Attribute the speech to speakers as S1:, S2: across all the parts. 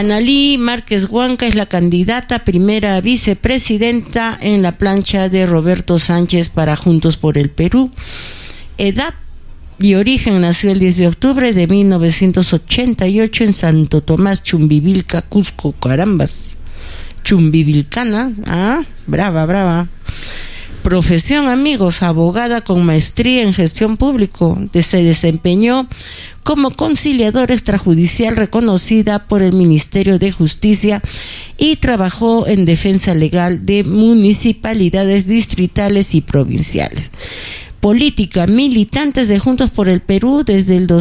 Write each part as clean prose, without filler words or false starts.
S1: Analí Márquez Huanca es la candidata primera vicepresidenta en la plancha de Roberto Sánchez para Juntos por el Perú. Edad y origen: nació el 10 de octubre de 1988 en Santo Tomás, Chumbivilca, Cusco, carambas. Chumbivilcana, brava. Profesión, amigos: abogada con maestría en gestión pública. Se desempeñó como conciliadora extrajudicial reconocida por el Ministerio de Justicia y trabajó en defensa legal de municipalidades distritales y provinciales. Política: militantes de Juntos por el Perú desde el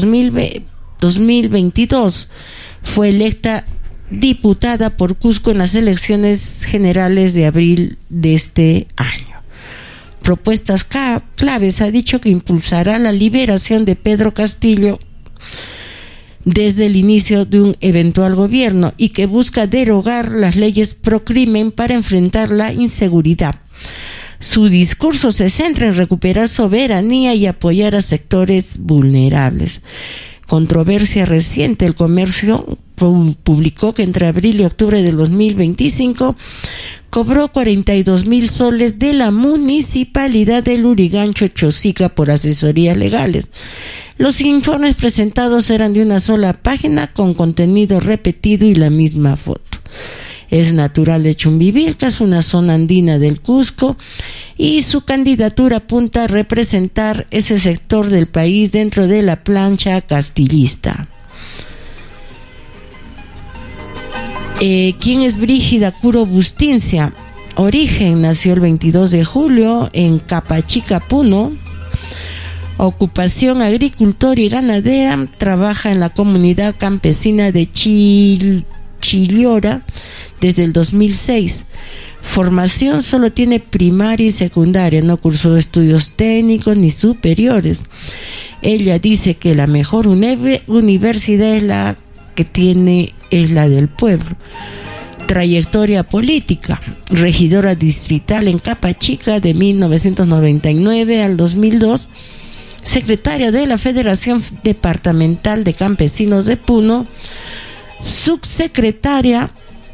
S1: 2022. Fue electa diputada por Cusco en las elecciones generales de abril de este año. Propuestas claves: ha dicho que impulsará la liberación de Pedro Castillo desde el inicio de un eventual gobierno y que busca derogar las leyes pro crimen para enfrentar la inseguridad. Su discurso se centra en recuperar soberanía y apoyar a sectores vulnerables. Controversia reciente: el Comercio publicó que entre abril y octubre del 2025 cobró 42,000 soles de la municipalidad de Lurigancho, Chosica, por asesorías legales. Los informes presentados eran de una sola página con contenido repetido y la misma foto. Es natural de Chumbivilca, es una zona andina del Cusco, y su candidatura apunta a representar ese sector del país dentro de la plancha castillista. ¿Quién es Brígida Curo Bustincia? Origen: nació el 22 de julio en Capachica, Puno. Ocupación: agricultor y ganadera. Trabaja en la comunidad campesina de Chillora desde el 2006. Formación: solo tiene primaria y secundaria, no cursó estudios técnicos ni superiores. Ella dice que la mejor universidad es la que tiene, es la del pueblo. Trayectoria política: regidora distrital en Capachica de 1999 al 2002, secretaria de la Federación Departamental de Campesinos de Puno, subsecretaria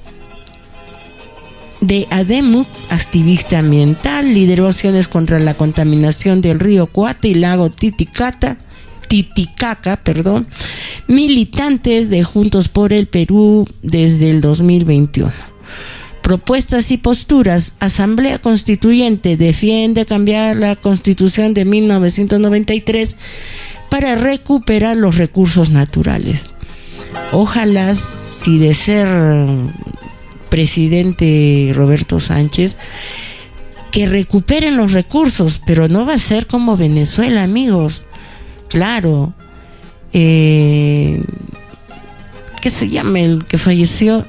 S1: de ADEMUC, activista ambiental, lideró acciones contra la contaminación del río Coate y lago Titicaca, militantes de Juntos por el Perú desde el 2021. Propuestas y posturas: Asamblea Constituyente defiende cambiar la Constitución de 1993 para recuperar los recursos naturales. Ojalá, si de ser presidente Roberto Sánchez, que recuperen los recursos, pero no va a ser como Venezuela, amigos. Claro, ¿qué se llama el que falleció?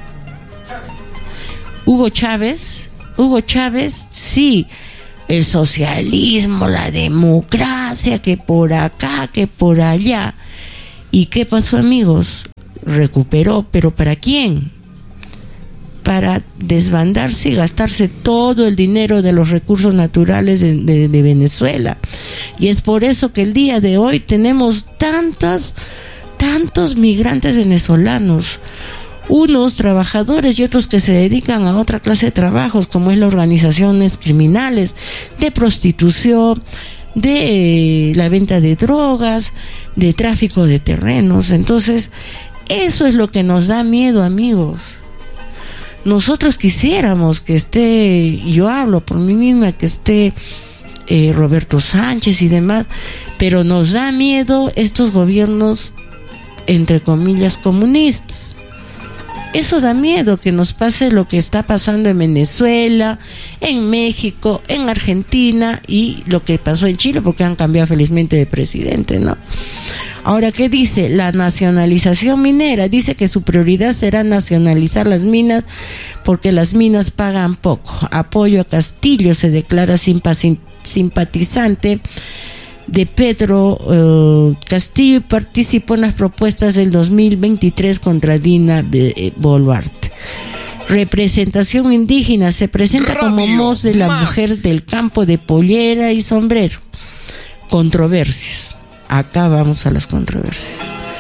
S1: Hugo Chávez, sí, el socialismo, la democracia, que por acá, que por allá. ¿Y qué pasó, amigos? Recuperó, pero ¿para quién? Para desbandarse y gastarse todo el dinero de los recursos naturales de Venezuela. Y es por eso que el día de hoy tenemos tantos migrantes venezolanos, unos trabajadores y otros que se dedican a otra clase de trabajos, como es las organizaciones criminales, de prostitución, de la venta de drogas, de tráfico de terrenos. Entonces, eso es lo que nos da miedo, amigos. Nosotros quisiéramos que esté, yo hablo por mí misma, que esté Roberto Sánchez y demás, pero nos da miedo estos gobiernos, entre comillas, comunistas. Eso da miedo, que nos pase lo que está pasando en Venezuela, en México, en Argentina y lo que pasó en Chile, porque han cambiado felizmente de presidente, ¿no? Ahora, ¿qué dice? La nacionalización minera. Dice que su prioridad será nacionalizar las minas porque las minas pagan poco. Apoyo a Castillo: se declara simpatizante de Pedro Castillo y participó en las propuestas del 2023 contra Dina Boluarte. Representación indígena: se presenta como voz de la mujer del campo de pollera y sombrero. Controversias. Acá vamos a las controversias.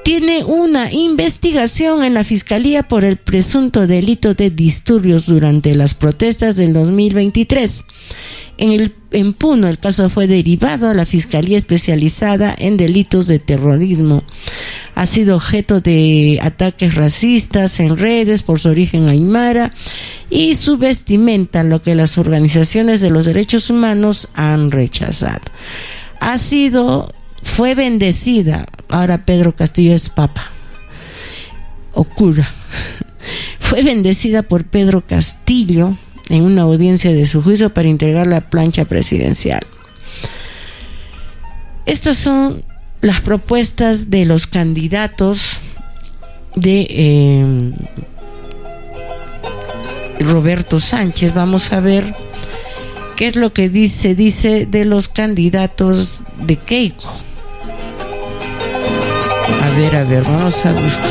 S1: tiene una investigación en la Fiscalía por el presunto delito de disturbios durante las protestas del 2023. En Puno, el caso fue derivado a la Fiscalía Especializada en Delitos de Terrorismo. Ha sido objeto de ataques racistas en redes por su origen aymara y su vestimenta, lo que las organizaciones de los derechos humanos han rechazado. Fue bendecida, ahora Pedro Castillo es papa o cura, fue bendecida por Pedro Castillo en una audiencia de su juicio para integrar la plancha presidencial. Estas son las propuestas de los candidatos de Roberto Sánchez. Vamos a ver qué es lo que dice de los candidatos de Keiko. A ver, vamos a buscar.